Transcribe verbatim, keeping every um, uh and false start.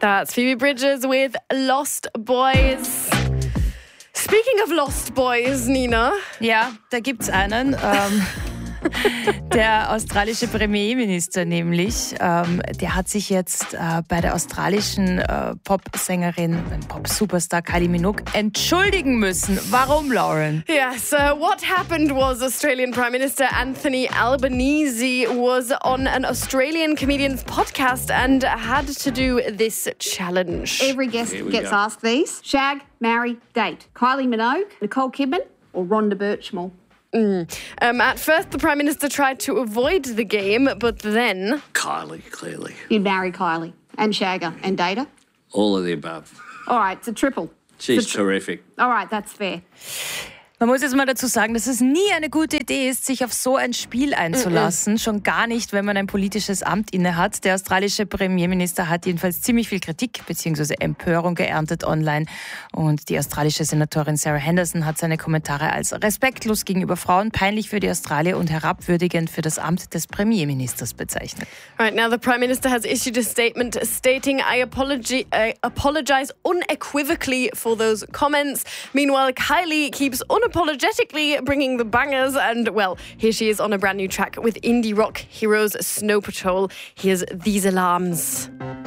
That's Phoebe Bridgers with Lost Boys. Speaking of Lost Boys, Nina. Ja, da gibt's einen. Ähm, der australische Premierminister nämlich, ähm, der hat sich jetzt äh, bei der australischen äh, Popsängerin, Pop-Superstar Kylie Minogue entschuldigen müssen. Warum, Lauren? Yes, uh, what happened was Australian Prime Minister Anthony Albanese was on an Australian comedian's podcast and had to do this challenge. Every guest gets go. asked these. Shag, marry, date. Kylie Minogue, Nicole Kidman or Rhonda Birchmore? Mm. Um, at first, the Prime Minister tried to avoid the game, but then... Kylie, clearly. You'd marry Kylie and shag her and date her? All of the above. All right, it's a triple. She's a tri- terrific. All right, that's fair. Man muss jetzt mal dazu sagen, dass es nie eine gute Idee ist, sich auf so ein Spiel einzulassen. Mm-mm. Schon gar nicht, wenn man ein politisches Amt innehat. Der australische Premierminister hat jedenfalls ziemlich viel Kritik bzw. Empörung geerntet online. Und die australische Senatorin Sarah Henderson hat seine Kommentare als respektlos gegenüber Frauen, peinlich für die Australier und herabwürdigend für das Amt des Premierministers bezeichnet. Right, now the Prime Minister has issued a statement stating, I apologi- I apologize unequivocally for those comments. Meanwhile, Kylie keeps unapologetically bringing the bangers, and well, here she is on a brand new track with indie rock heroes Snow Patrol. Here's These Alarms.